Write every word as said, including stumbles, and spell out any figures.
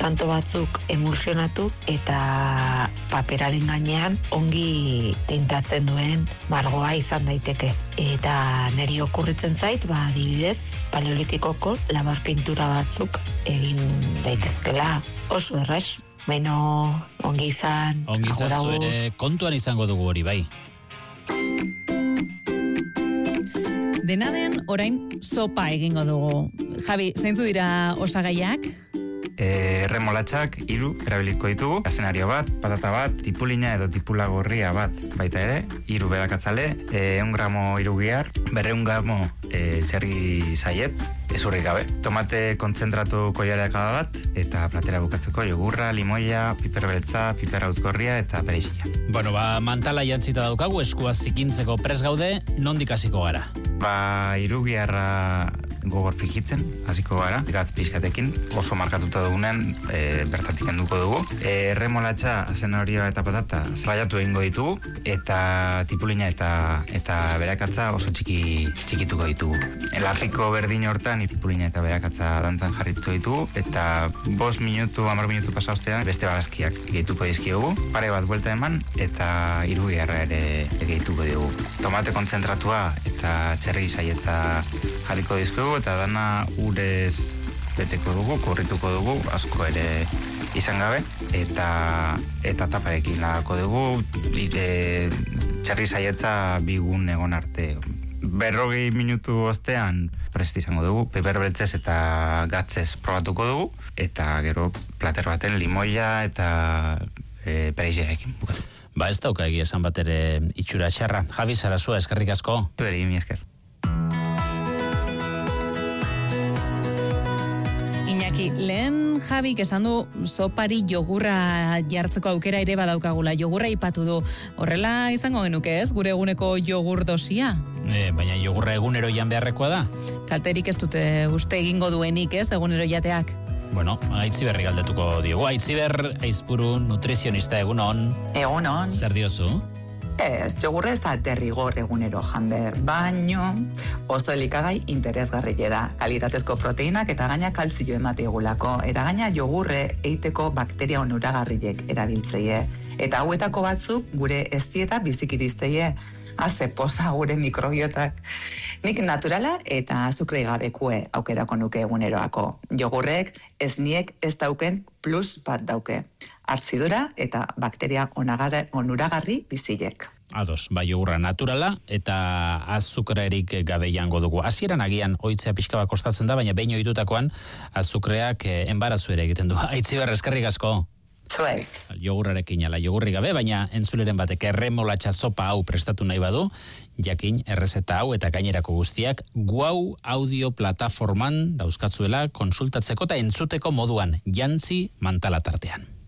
tanto batzuk emulsionatu eta paperaren gainean ongi tintatzen duen margoa izan daiteke. Eta niri okurritzen zait, ba, adibidez, paleolitikoko labar pintura batzuk egin daitezkela oso erraz. Baino, ongi izan. Ongi izan zuere, kontuan izango dugu hori, bai. Dena den, orain, sopa egingo dugu. Javi, zeintzu dira osagaiak? E, Erremolatxak hiru erabiliko ditugu, azenario bat, patata bat, tipulina edo tipula gorria bat, baita ere, hiru bedakatzale, ehun gramo irugiar, berrehun gramo e, txerri zaiet, ezurrik gabe. Tomate kontzentratu koiareakada bat, eta platera bukatzeko jogurra, limoia, piper beltza, piper hauzgorria eta perexila. Bueno, ba, mantala jantzita daukagu, eskuaz zikintzeko pres gaude, nondik hasiko gara? Ba, irugiarra gogor frijitzen, hasiko gara, gatz pixkatekin, oso markatuta dugunean, e, bertatik enduko dugu. E, Erremolatxa, zenarioa eta patata, zraiatu egingo ditugu, eta tipulina eta eta berakatza oso txiki txikituko ditugu. Elafiko berdin hortan, tipulina eta berakatza dantzan jarrituko ditugu, eta bost minutu, hamar minutu pasa ostean, beste bagazkiak gehituko dizkiogu, pare bat buelta eman, eta irugiarra ere gehituko dugu. Tomate kontzentratua eta txerri zaietza jarriko dizkiogu, eta dana urez beteko dugu, korrituko dugu, asko ere izan gabe, eta eta taparekin lagako dugu, e, txerri zaietza bigun egon arte. Berrogei minutu ostean prest izango dugu, piper beltzez eta gatzez probatuko dugu, eta gero plater baten limoia eta e, pereixerekin bukatu. Ba, ez dauka egia esan bat ere itxura xarra. Javi Sarasua, eskerrik asko. Beri, mi esker. Iñaki, lehen Javik esan du sopari jogurra jartzeko aukera ere badaukagula. Jogurra ipatu du. Horrela izango genuke ez, gure eguneko jogur dosia? E, baina jogurra egunero jan beharrekoa da? Kalterik ez dute uste egingo duenik ez, egunero jateak? Bueno, Aitziberri galdetuko diogu. Aitziber, Aizpuru, nutrizionista, egunon. Egunon. Zer diozu? Ez, jogurra ez da derrigor egunero janber, baino oso elikagai interesgarrile da. Kalitatezko proteinak eta gaina kalzio emategulako. Eta gaina jogurre eiteko bakteria onuragarriek erabiltzeie. Eta hauetako batzuk gure eztieta bizikirizteie. Haze poza gure mikrobiotak. Nik naturala eta azukre gabekue aukerako nuke eguneroako. Jogurrek esniek ez dauken plus bat dauke. Hartzidura eta bakteria onuragarri bizilek. Ados, bai jogurra naturala eta azukrerik gabe jango dugu. Hasieran agian ohitzea pixka bat kostatzen da, baina behin ohitutakoan azukreak enbarazu ere egiten du. Aitziber, eskerrik asko. Zuek. Jogurrarekin ala jogurri gabe, baina entzuleren batek erremolatxa sopa hau prestatu nahi badu, jakin errezeta hau eta gainerako guztiak Guau audio plataforman dauzkatzuela konsultatzeko eta entzuteko moduan, jantzi mantala tartean.